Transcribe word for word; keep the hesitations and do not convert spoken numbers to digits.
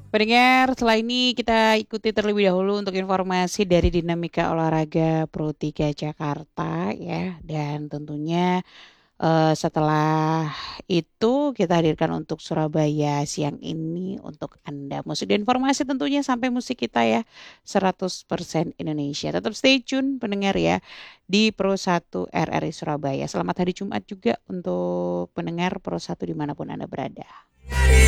Pendengar, setelah ini kita ikuti terlebih dahulu untuk informasi dari Dinamika Olahraga Pro tiga Jakarta ya. Dan tentunya eh, setelah itu kita hadirkan untuk Surabaya siang ini untuk Anda. Musik dan informasi tentunya sampai musik kita ya seratus persen Indonesia. Tetap stay tune pendengar ya di Pro satu R R I Surabaya. Selamat hari Jumat juga untuk pendengar Pro satu dimanapun Anda berada.